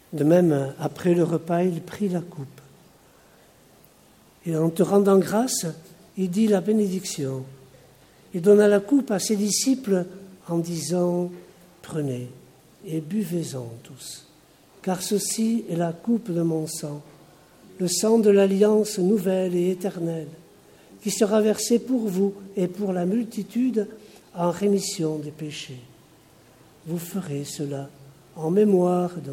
De même, après le repas, il prit la coupe. Et en te rendant grâce, il dit la bénédiction. Il donna la coupe à ses disciples en disant « Prenez et buvez-en tous, car ceci est la coupe de mon sang, le sang de l'alliance nouvelle et éternelle, qui sera versé pour vous et pour la multitude en rémission des péchés. Vous ferez cela en mémoire de moi. »